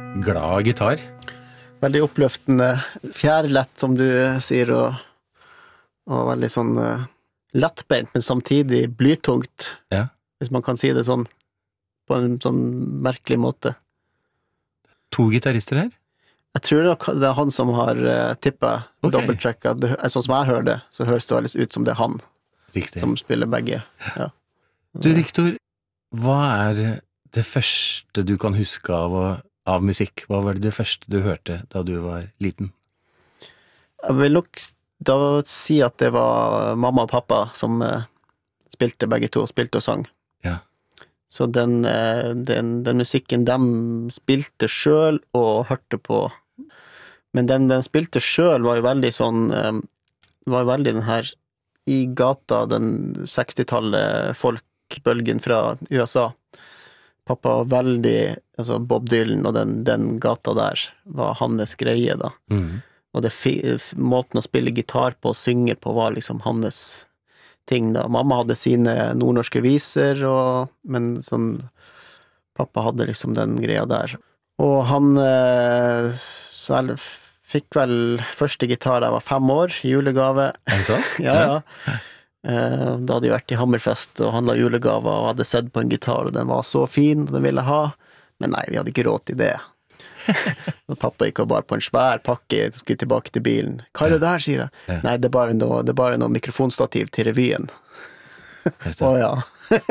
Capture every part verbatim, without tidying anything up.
Glad gitar. Veldig oppløftende, fjærlett som du sier, og, og veldig sånn uh, lettbeint, men samtidig blytungt, Ja. hvis man kan si det sånn, på en sånn merkelig måte. To gitarister her? Jeg tror det er han som har uh, tippet Ok. dobbelttracka. Det, sånn som jeg hører det, så høres det veldig ut som det er han Riktig. som spiller begge. Ja. Du, Victor, hva er det første du kan huske av, å- av musikk? Hva var det, det første du hørte da du var liten? Jeg vil nok da si at det var mamma og pappa som uh, spilte begge to, spilte og sang. Ja. Så Så den, uh, den, den musikken de spilte selv og hørte på, men den de spilte selv var jo veldig sånn, uh, var jo veldig den her i gata, den sekstitallet folkbølgen fra U S A. Pappa var veldig, altså Bob Dylan og den, den gata der var hans greie da. Mhm. Og det fi- måten å spille gitar på og synge på var liksom hans ting da. Mamma hadde sine nordnorske viser, og, men sånn, pappa hadde liksom den greia der. Og han eh, så jeg fikk vel første gitar da jeg var fem år, julegave. Er det sant? Ja, ja. Eh, Da hadde jeg vært i Hammerfest og handlet julegaver og hadde sett på en gitar, og den var så fin, og den ville jeg ha. Men nei, vi hadde ikke råd til det. Og pappa gikk og bar på en svær pakke, skulle tilbake til bilen. Hva er det der, sier jeg? Ja. Nei, det er bare noe, det er bare noe mikrofonstativ til revyen. Dette. Å ja.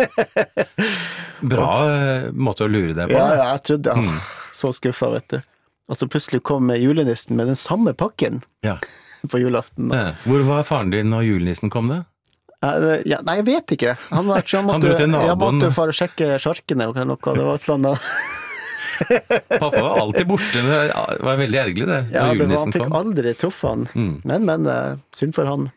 Bra eh, måte å lure deg på. Ja, ja, jeg trodde, ah, så skuffet, vet du. Og så plutselig kom julenissen med den samme pakken Ja. på julaften. Da. Ja. Hvor var faren din når julenissen kom det? Eh, Ja, nei, jeg vet ikke. Han, var, han, måtte, Han dro til naboen. Jeg måtte fare og sjekke sjarkene eller noe, det var et eller annet. Pappa var alltid borte, det var veldig ergerlig det, Ja, når det var, han julenissen fikk kom. aldri truffet han. Mm. Men, men, eh, synd for han.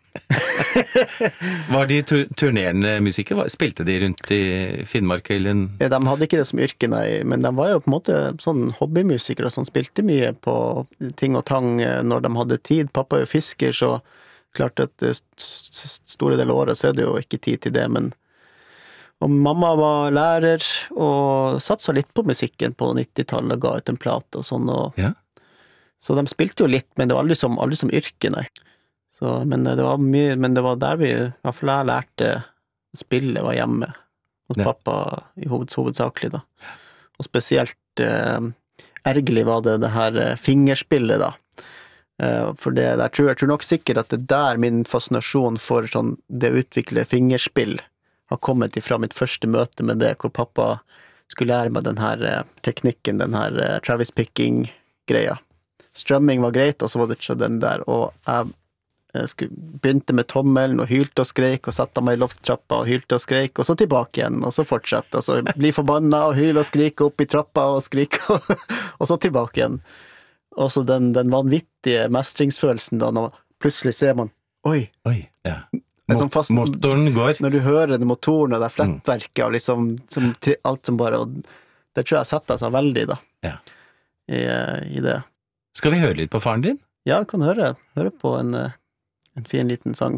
Var de tu- turnerende musikere? Var- Spilte de rundt i Finnmark eller en... Ja, de hadde ikke det som yrke, nei, men de var jo på en måte sånn hobbymusikere som spilte mye på ting og tang eh, når de hadde tid. Pappa er jo fisker, så klart at eh, st- st- store del av året så er det jo ikke tid til det, men og mamma var lærer og satsa litt på musikken på nittitallet, ga ut en plate og sånn, og Ja. så de spilte jo litt, men det var aldri som, aldri som yrke, nei. Så, men det var mye, men det var der vi, i hvert fall jeg lærte å spille, var hjemme hos Ja. pappa i hoveds, hovedsakelig da. Og spesielt eh, ergerlig var det det her eh, fingerspillet da. Eh, for det, jeg tror, jeg tror nok sikkert at det der min fascinasjon for sånn, det å utvikle fingerspill har kommet ifra mitt første møte med det, hvor pappa skulle lære meg den her eh, teknikken, den her eh, Travis Picking-greia. Strumming var greit, og så var det ikke den der, og jeg, jeg skulle, begynte med tommelen og hylte og skreik, og satte meg i lofttrappa og hylte og skreik, og så tilbake igjen, og så fortsette, og så bli forbanna og hyle og skrike opp i trappa og skrike, og så tilbake igjen. Og så den, den vanvittige mestringsfølelsen da, når plutselig ser man, oi, Oi, ja. Det er sånn fast- Motoren går. når du hører det motoren og det er flettverket og liksom som, tri- alt som bare, og det tror jeg setter seg veldig da, Ja. i, i det. Skal vi høre litt på faren din? Ja, jeg kan høre, høre på en, eh, en fin liten sang.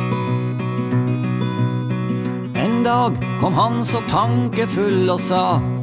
En dag kom han så tankefull og sa: